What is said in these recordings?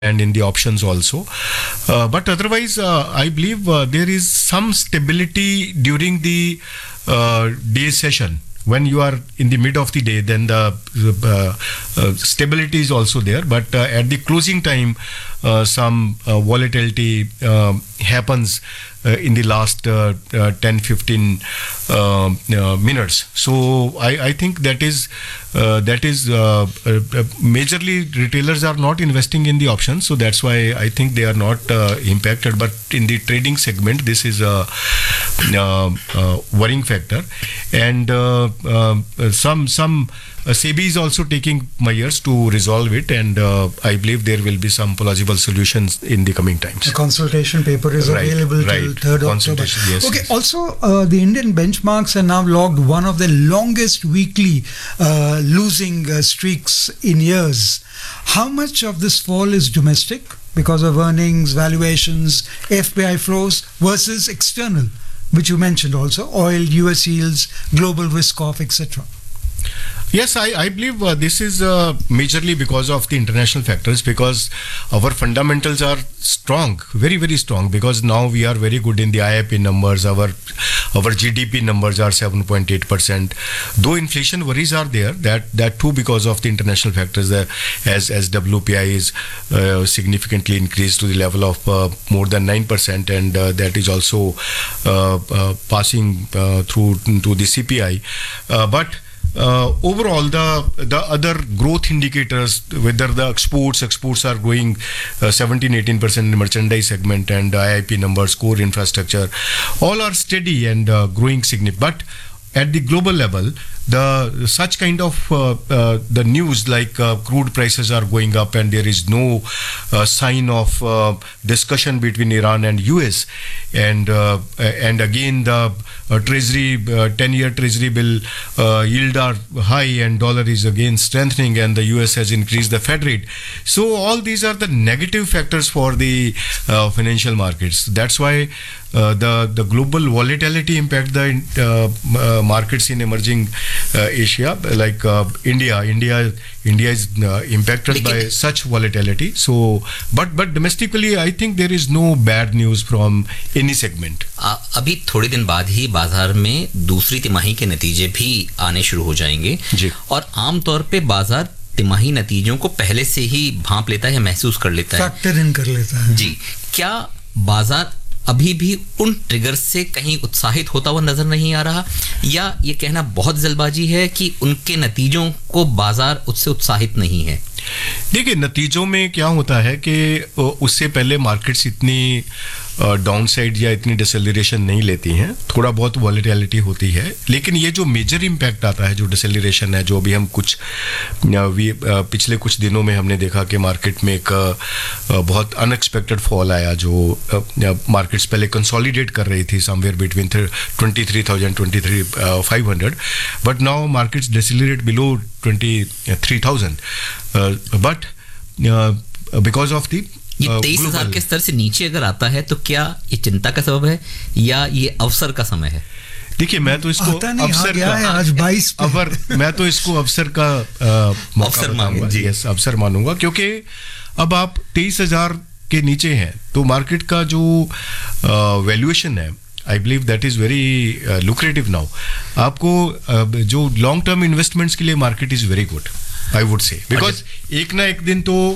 and in the options also. But otherwise, I believe there is some stability during the day session. When you are in the mid of the day, then the stability is also there. But at the closing time, some volatility happens in the last 10-15 minutes. So I think that is majorly retailers are not investing in the options, so that's why I think they are not impacted. But in the trading segment, this is a worrying factor, and some SEBI is also taking measures to resolve it, and I believe there will be some plausible solutions in the coming times. The consultation paper is available till 3rd October. Yes, okay. yes. Also, the Indian benchmarks are now logged one of the longest weekly losing streaks in years. How much of this fall is domestic because of earnings, valuations, FPI flows versus external, which you mentioned also, oil, US yields, global risk off, etc.? Yes, I believe this is majorly because of the international factors, because our fundamentals are strong, very, very strong, because now we are very good in the IIP numbers. Our GDP numbers are 7.8%. Though inflation worries are there, that too because of the international factors, as WPI is significantly increased to the level of more than 9%, and that is also passing through to the CPI. But overall, the other growth indicators, whether the exports are growing 17-18% in the merchandise segment, and IIP numbers, core infrastructure, all are steady and growing significantly. But at the global level, such kind of the news like crude prices are going up, and there is no sign of discussion between Iran and US, and again the treasury 10-year treasury bill yield are high, and dollar is again strengthening, and the US has increased the Fed rate. So all these are the negative factors for the financial markets. That's why the global volatility impact the markets in emerging Asia, like India is impacted by such volatility. So, but domestically, I think there is no bad news from any segment. अभी थोड़े दिन बाद ही बाजार में दूसरी तिमाही के नतीजे भी आने शुरू हो जाएंगे जी। और आमतौर पे बाजार तिमाही नतीजों को पहले से ही भांप लेता है या महसूस कर लेता है, फैक्टर इन कर लेता है जी। क्या बाजार अभी भी उन ट्रिगर से कहीं उत्साहित होता हुआ नजर नहीं आ रहा, या ये कहना बहुत जल्दबाजी है कि उनके नतीजों को बाजार उससे उत्साहित नहीं है? देखिए, नतीजों में क्या होता है कि उससे पहले मार्केट्स इतनी डाउनसाइड या इतनी डिसेलरेशन नहीं लेती हैं, थोड़ा बहुत वॉलेटिलिटी होती है, लेकिन ये जो मेजर इम्पैक्ट आता है, जो डिसेलरेशन है, जो भी हम पिछले कुछ दिनों में हमने देखा कि मार्केट में एक बहुत अनएक्सपेक्टेड फॉल आया, जो मार्केट्स पहले कंसोलिडेट कर रही थी somewhere between 23,000-23,500, but now markets decelerate below 23,000, but because of the ये 23,000 के स्तर से नीचे अगर आता है तो क्या ये चिंता का सबब है या ये अवसर का समय है? देखिए, मैं तो इसको अवसर का आज 22 मैं तो इसको अवसर का अवसर मानूंगा, यस, अवसर मानूंगा, क्योंकि अब आप 23,000 के नीचे हैं तो मार्केट का जो वैल्यूएशन है, I believe that is very lucrative now. आपको जो लॉन्ग टर्म इन्वेस्टमेंट्स के लिए market is very good, I would say, because एक ना एक दिन तो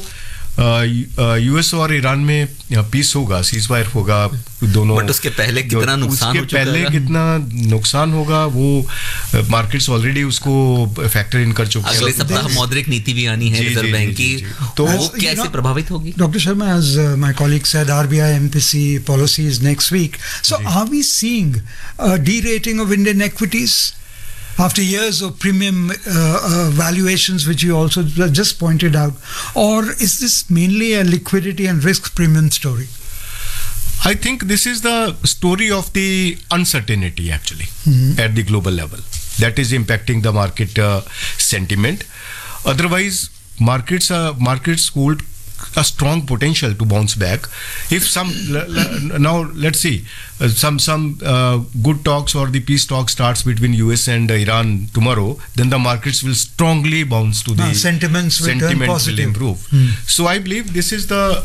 यूएस और ईरान में पीस होगा, सीज फायर होगा दोनों, बट उसके पहले कितना नुकसान हो चुका है, कितना नुकसान होगा वो मार्केट्स ऑलरेडी उसको फैक्टर इन कर चुके हैं. अगले सप्ताह मौद्रिक नीति भी आनी है रिजर्व बैंक की, तो वो कैसे प्रभावित होगी? Dr. Sharma, as my colleague said, RBI MPC policy is next week. So are we seeing a derating of Indian equities after years of premium valuations, which you also just pointed out, or is this mainly a liquidity and risk premium story? I think this is the story of the uncertainty actually at the global level that is impacting the market sentiment. Otherwise, markets a strong potential to bounce back. If now let's see, some good talks or the peace talk starts between US and Iran tomorrow, then the markets will strongly bounce to the sentiments will turn positive. Will improve. So I believe this is the